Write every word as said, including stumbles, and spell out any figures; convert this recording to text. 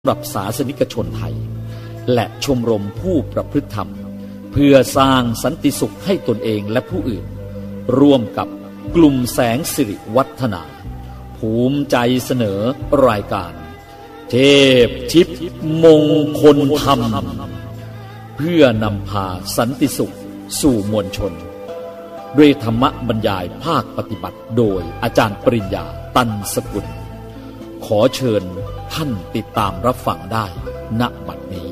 สำหรับศาสนิกชนไทยและชมรมผู้ประพฤติธรรมเพื่อสร้างสันติสุขให้ตนเองและผู้อื่นร่วมกับกลุ่มแสงสิริวัฒนาภูมิใจเสนอรายการเทพทิพย์มงคลธรรมเพื่อนำพาสันติสุขสู่มวลชนด้วยธรรมบรรยายภาคปฏิบัติโดยอาจารย์ปริญญาตันสกุลขอเชิญท่านติดตามรับฟังได้ณบัดนี้